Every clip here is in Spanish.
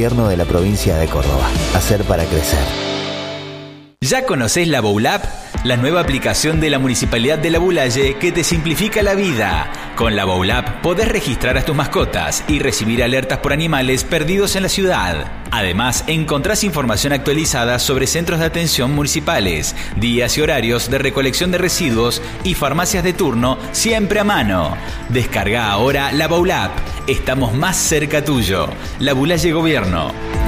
Gobierno de la provincia de Córdoba. Hacer para crecer. ¿Ya conocés la Boulap? La nueva aplicación de la Municipalidad de Laboulaye que te simplifica la vida. Con la Boulap podés registrar a tus mascotas y recibir alertas por animales perdidos en la ciudad. Además, encontrás información actualizada sobre centros de atención municipales, días y horarios de recolección de residuos y farmacias de turno siempre a mano. Descarga ahora la Boulap. Estamos más cerca tuyo. Laboulaye Gobierno.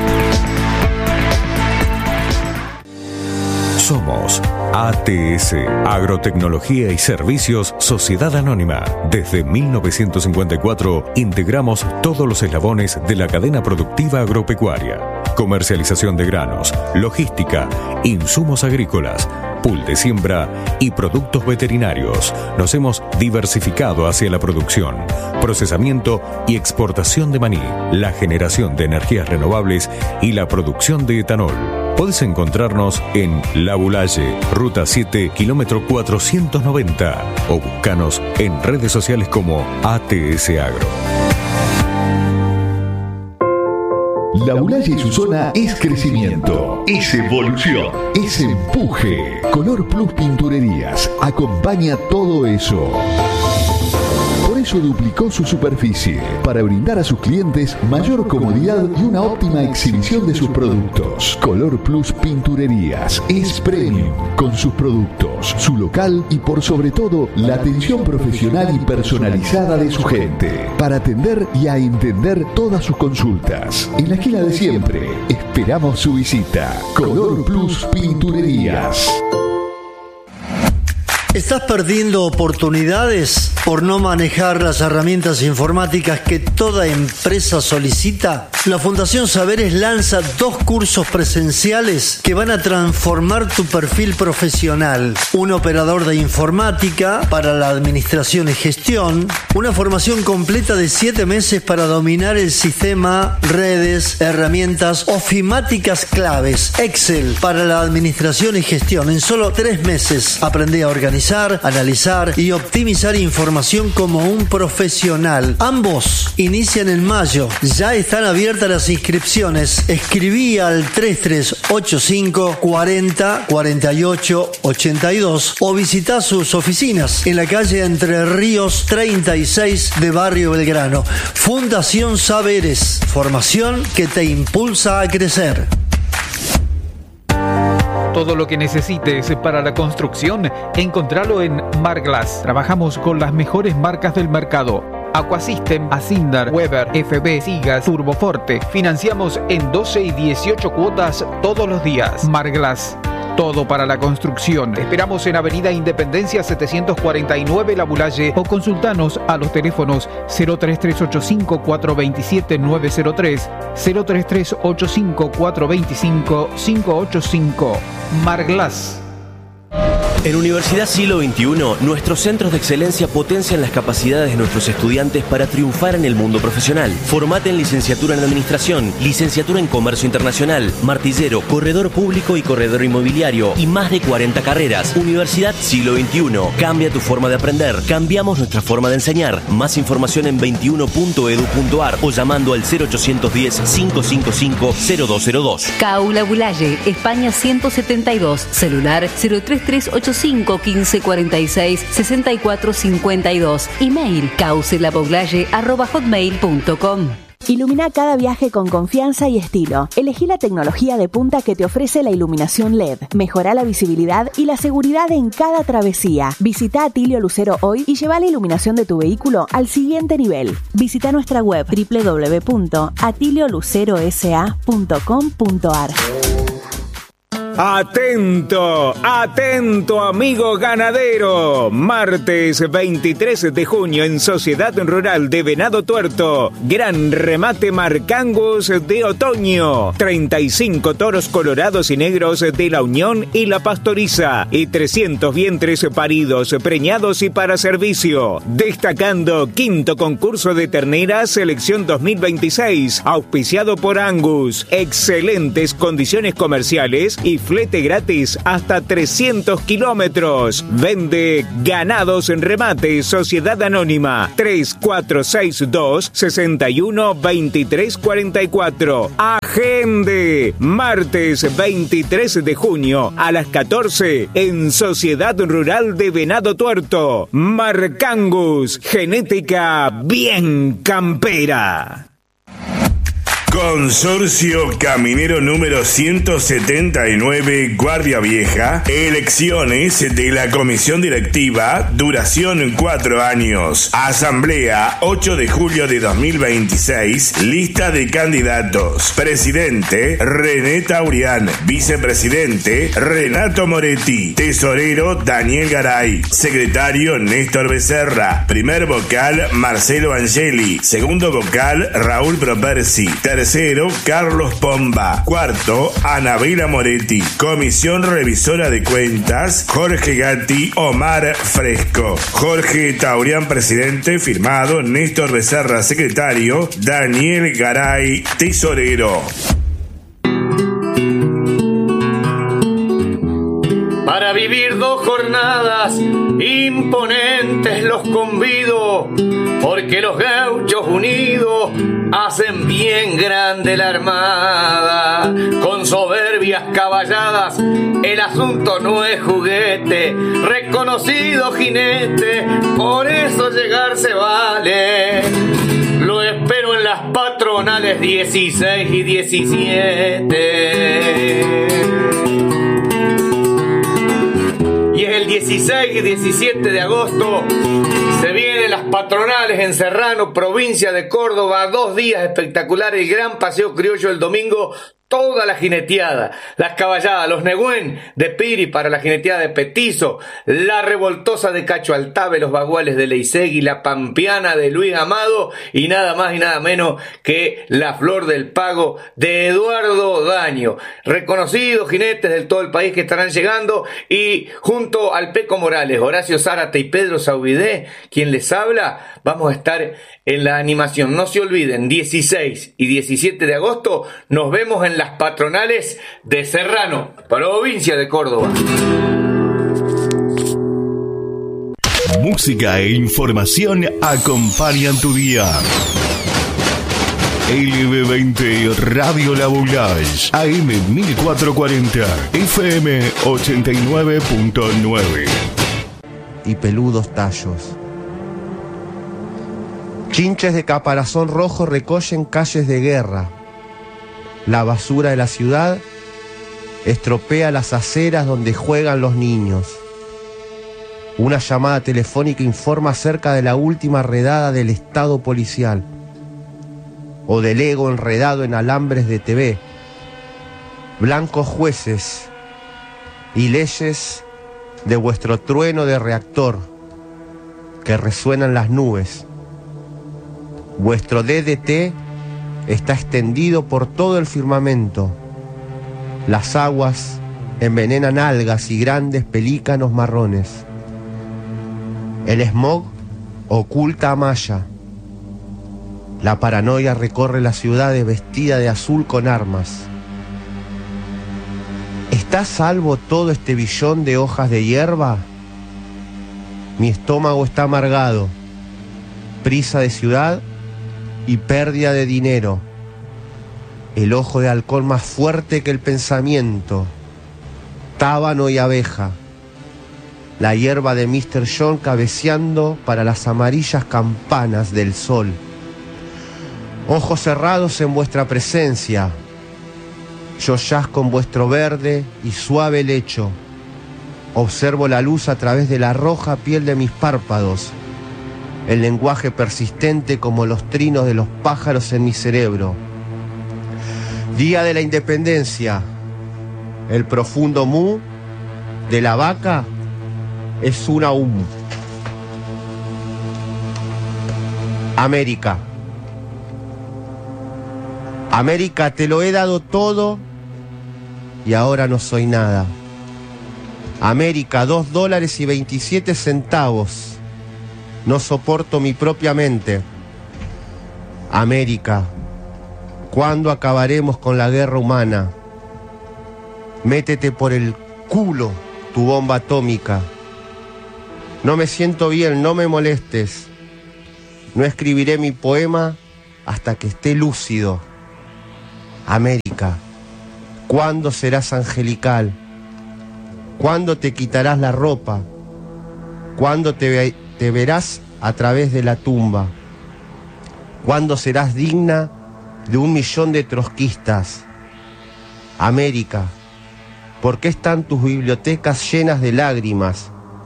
Somos ATS, Agrotecnología y Servicios Sociedad Anónima. Desde 1954 integramos todos los eslabones de la cadena productiva agropecuaria. Comercialización de granos, logística, insumos agrícolas, pool de siembra y productos veterinarios. Nos hemos diversificado hacia la producción, procesamiento y exportación de maní, la generación de energías renovables y la producción de etanol. Podés encontrarnos en Laboulaye, Ruta 7, kilómetro 490 o buscanos en redes sociales como ATS Agro. Laboulaye y su zona es crecimiento, es evolución, es empuje. Color Plus Pinturerías acompaña todo eso. Por eso duplicó su superficie, para brindar a sus clientes mayor comodidad y una óptima exhibición de sus productos. Color Plus Pinturerías es premium con sus productos, su local y por sobre todo la atención profesional y personalizada de su gente, para atender y a entender todas sus consultas. En la esquina de siempre, esperamos su visita. Color Plus Pinturerías. ¿Estás perdiendo oportunidades por no manejar las herramientas informáticas que toda empresa solicita? La Fundación Saberes lanza 2 cursos presenciales que van a transformar tu perfil profesional. Un operador de informática para la administración y gestión. Una formación completa de 7 meses para dominar el sistema, redes, herramientas ofimáticas claves. Excel para la administración y gestión. En solo 3 meses aprende a organizar, analizar y optimizar información como un profesional. Ambos inician en mayo. Ya están abiertas las inscripciones. Escribí al 3385 40 48 82 o visita sus oficinas en la calle Entre Ríos 36 de Barrio Belgrano. Fundación Saberes, formación que te impulsa a crecer. Todo lo que necesites para la construcción, encontralo en Marglass. Trabajamos con las mejores marcas del mercado. Aquasystem, Asindar, Weber, FB, Sigas, Turboforte. Financiamos en 12 y 18 cuotas todos los días. Marglass. Todo para la construcción. Te esperamos en Avenida Independencia 749 Laboulaye o consultanos a los teléfonos 03385 427 903, 03385 425 585. Marglass. En Universidad Siglo XXI, nuestros centros de excelencia potencian las capacidades de nuestros estudiantes para triunfar en el mundo profesional. Formate en licenciatura en Administración, licenciatura en Comercio Internacional, martillero, corredor público y corredor inmobiliario y más de 40 carreras. Universidad Siglo XXI. Cambia tu forma de aprender. Cambiamos nuestra forma de enseñar. Más información en 21.edu.ar o llamando al 0810-555-0202. CAU Laboulaye, España 172, celular 0338 15 46 64 52. Email caucelaboulaye@hotmail.com. Ilumina cada viaje con confianza y estilo. Elegí la tecnología de punta que te ofrece la iluminación LED. Mejora la visibilidad y la seguridad en cada travesía. Visita Atilio Lucero hoy y lleva la iluminación de tu vehículo al siguiente nivel. Visita nuestra web www.atiliolucerosa.com.ar. Atento, atento amigo ganadero. Martes 23 de junio en Sociedad Rural de Venado Tuerto. Gran remate Marcangus de otoño. 35 toros colorados y negros de la Unión y la Pastoriza. Y 300 vientres paridos, preñados y para servicio. Destacando quinto concurso de terneras selección 2026. Auspiciado por Angus. Excelentes condiciones comerciales y flete gratis hasta 300 kilómetros. Vende Ganados en Remate, Sociedad Anónima, 3462 61 23 44. Agende. Martes 23 de junio a las 14 en Sociedad Rural de Venado Tuerto. Marcangus, genética bien campera. Consorcio Caminero número 179, Guardia Vieja. Elecciones de la Comisión Directiva, duración 4 años. Asamblea 8 de julio de 2026. Lista de candidatos. Presidente René Taurián. Vicepresidente Renato Moretti. Tesorero Daniel Garay. Secretario Néstor Becerra. Primer vocal Marcelo Angeli. Segundo vocal Raúl Propersi. Tercero, Carlos Pomba. Cuarto, Anabela Moretti. Comisión Revisora de Cuentas, Jorge Gatti, Omar Fresco. Jorge Taurián, presidente. Firmado, Néstor Becerra, secretario. Daniel Garay, tesorero. Para vivir 2 jornadas imponentes los convido, porque los gauchos unidos hacen bien grande la armada. Con soberbias caballadas el asunto no es juguete, reconocido jinete, por eso llegar se vale. Lo espero en las patronales 16 y 17. Y es el 16 y 17 de agosto. Se vienen las patronales en Serrano, provincia de Córdoba. 2 días espectaculares, el gran paseo criollo el domingo. Toda la jineteada, las caballadas, los negüén de Piri para la jineteada de Petizo, la revoltosa de Cacho Altave, los baguales de Leisegui, la pampeana de Luis Amado y nada más y nada menos que la Flor del Pago de Eduardo Daño. Reconocidos jinetes de todo el país que estarán llegando, y junto al Peco Morales, Horacio Zárate y Pedro Saubidé, quien les habla, vamos a estar en la animación. No se olviden, 16 y 17 de agosto nos vemos en las patronales de Serrano, provincia de Córdoba. Música e información acompañan tu día. LB20 Radio La Boulage, AM 1440, FM 89.9. Y peludos tallos. Chinches de caparazón rojo recollen calles de guerra. La basura de la ciudad estropea las aceras donde juegan los niños. Una llamada telefónica informa acerca de la última redada del Estado policial, o del ego enredado en alambres de TV. Blancos jueces y leyes de vuestro trueno de reactor que resuenan las nubes. Vuestro DDT está extendido por todo el firmamento. Las aguas envenenan algas y grandes pelícanos marrones. El smog oculta a Maya. La paranoia recorre las ciudades vestida de azul con armas. ¿Está a salvo todo este billón de hojas de hierba? Mi estómago está amargado. Prisa de ciudad y pérdida de dinero. El ojo de halcón más fuerte que el pensamiento. Tábano y abeja. La hierba de Mr. John cabeceando para las amarillas campanas del sol. Ojos cerrados en vuestra presencia. Yo yazco en vuestro verde y suave lecho. Observo la luz a través de la roja piel de mis párpados. El lenguaje persistente como los trinos de los pájaros en mi cerebro. Día de la Independencia. El profundo mu de la vaca es una humo. América. América, te lo he dado todo y ahora no soy nada. América, $2.27. No soporto mi propia mente. América, ¿cuándo acabaremos con la guerra humana? Métete por el culo tu bomba atómica. No me siento bien, no me molestes. No escribiré mi poema hasta que esté lúcido. América, ¿cuándo serás angelical? ¿Cuándo te quitarás la ropa? ¿Cuándo te verás a través de la tumba? ¿Cuándo serás digna de 1 millón de trotskistas? América, ¿por qué están tus bibliotecas llenas de lágrimas?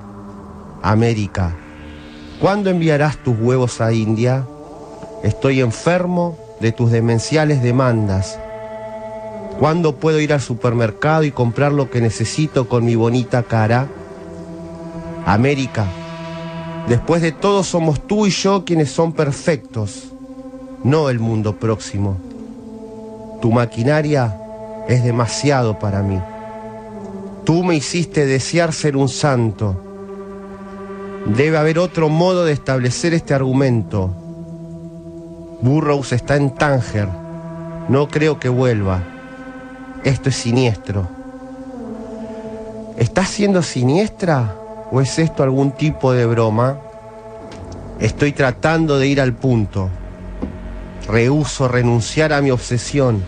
América, ¿cuándo enviarás tus huevos a India? Estoy enfermo de tus demenciales demandas. ¿Cuándo puedo ir al supermercado y comprar lo que necesito con mi bonita cara? América, después de todo somos tú y yo quienes son perfectos, no el mundo próximo. Tu maquinaria es demasiado para mí. Tú me hiciste desear ser un santo. Debe haber otro modo de establecer este argumento. Burroughs está en Tánger. No creo que vuelva. Esto es siniestro. ¿Estás siendo siniestra o es esto algún tipo de broma? Estoy tratando de ir al punto. Rehúso renunciar a mi obsesión.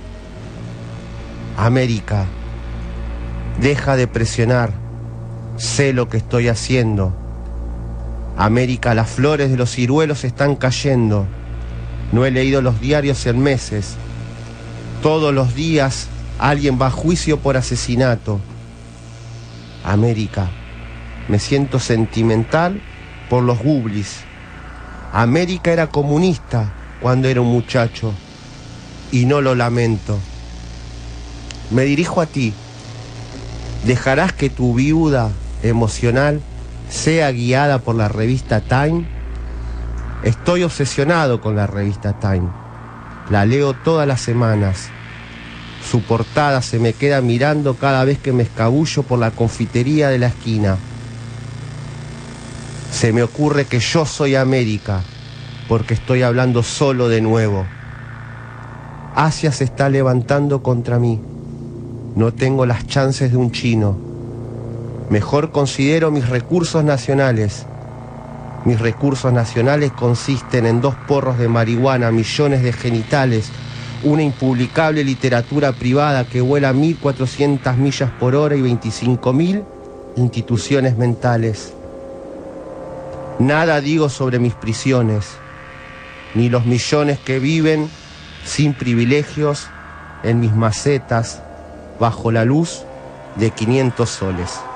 América, deja de presionar. Sé lo que estoy haciendo. América, las flores de los ciruelos están cayendo. No he leído los diarios en meses. Todos los días alguien va a juicio por asesinato. América, me siento sentimental por los Gublis. América era comunista cuando era un muchacho y no lo lamento. Me dirijo a ti. ¿Dejarás que tu viuda emocional sea guiada por la revista Time? Estoy obsesionado con la revista Time. La leo todas las semanas. Su portada se me queda mirando cada vez que me escabullo por la confitería de la esquina. Se me ocurre que yo soy América, porque estoy hablando solo de nuevo. Asia se está levantando contra mí. No tengo las chances de un chino. Mejor considero mis recursos nacionales. Mis recursos nacionales consisten en 2 porros de marihuana, millones de genitales, una impublicable literatura privada que vuela 1.400 millas por hora y 25.000 instituciones mentales. Nada digo sobre mis prisiones, ni los millones que viven sin privilegios en mis macetas bajo la luz de 500 soles.